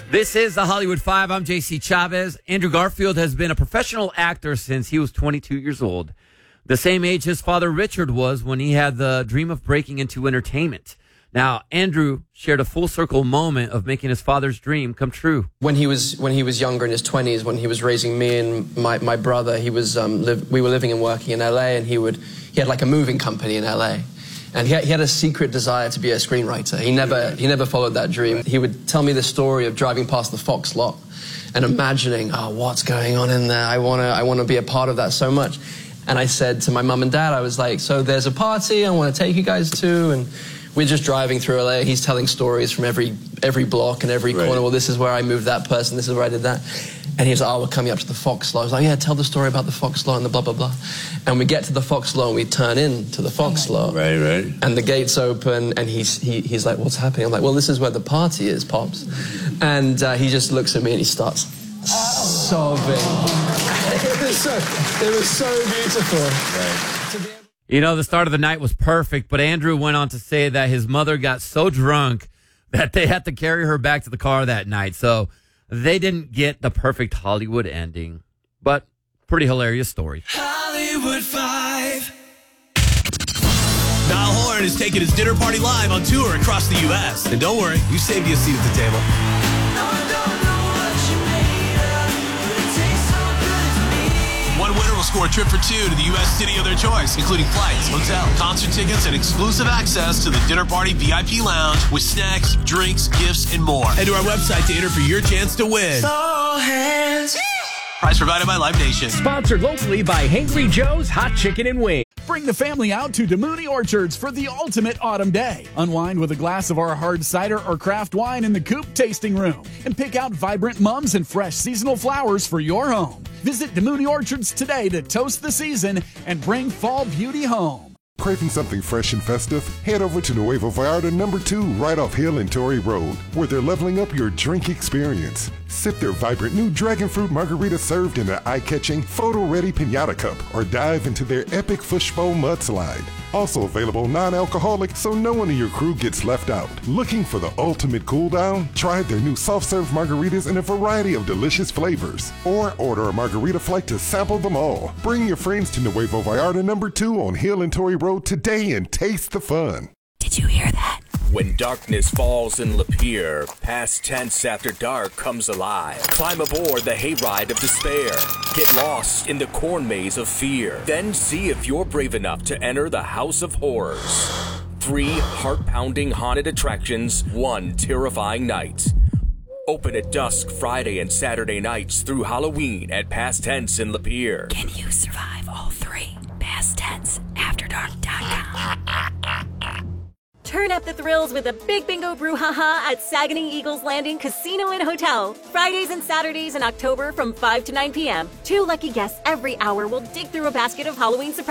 This is the Hollywood Five. I'm JC Chavez. Andrew Garfield has been a professional actor since he was 22 years old, the same age his father Richard was when he had the dream of breaking into entertainment. Now, Andrew shared a full circle moment of making his father's dream come true. When he was younger in his 20s, when he was raising me and my brother, we were living and working in LA, and he had like a moving company in LA. And he had a secret desire to be a screenwriter. He never followed that dream. He would tell me the story of driving past the Fox lot and imagining, oh, what's going on in there? I want to be a part of that so much. And I said to my mum and dad, I was like, so there's a party I want to take you guys to, and we're just driving through LA. He's telling stories from every block and every corner. Well, this is where I moved that person. This is where I did that. And he was like, oh, we're coming up to the Fox lot. I was like, yeah, tell the story about the Fox lot and the blah, blah, blah. And we get to the Fox lot and we turn into the Fox lot. Right. And the gates open and he's like, what's happening? I'm like, well, this is where the party is, Pops. And he just looks at me and he starts sobbing. It was so beautiful. Right. You know, the start of the night was perfect, but Andrew went on to say that his mother got so drunk that they had to carry her back to the car that night. So they didn't get the perfect Hollywood ending, but pretty hilarious story. Hollywood Five. Niall Horan is taking his dinner party live on tour across the U.S. And don't worry, you saved you a seat at the table. One winner will score a trip for two to the U.S. city of their choice, including flights, hotel, concert tickets, and exclusive access to the dinner party VIP lounge with snacks, drinks, gifts, and more. Head to our website to enter for your chance to win. All hands. Prize provided by Live Nation. Sponsored locally by Hangry Joe's Hot Chicken and Wings. Bring the family out to Damouni Orchards for the ultimate autumn day. Unwind with a glass of our hard cider or craft wine in the Coop Tasting Room. And pick out vibrant mums and fresh seasonal flowers for your home. Visit Damouni Orchards today to toast the season and bring fall beauty home. Craving something fresh and festive? Head over to Nuevo Vallarta No. 2 right off Hill and Torrey Road, where they're leveling up your drink experience. Sip their vibrant new dragon fruit margarita served in an eye-catching, photo-ready piñata cup, or dive into their epic fishbowl mudslide. Also available non-alcoholic, so no one in your crew gets left out. Looking for the ultimate cool down? Try their new soft-serve margaritas in a variety of delicious flavors. Or order a margarita flight to sample them all. Bring your friends to Nuevo Vallarta No. 2 on Hill and Torrey Road today and taste the fun. Did you hear that? When darkness falls in Lapeer, past tense after dark comes alive. Climb aboard the hayride of despair. Get lost in the corn maze of fear. Then see if you're brave enough to enter the House of Horrors. 3 heart-pounding haunted attractions, 1 terrifying night. Open at dusk Friday and Saturday nights through Halloween at Past Tense in Lapeer. Can you survive all 3? PastTenseAfterDark.com. Turn up the thrills with a big bingo brouhaha at Saguenay Eagles Landing Casino and Hotel. Fridays and Saturdays in October from 5 to 9 p.m. 2 lucky guests every hour will dig through a basket of Halloween surprises.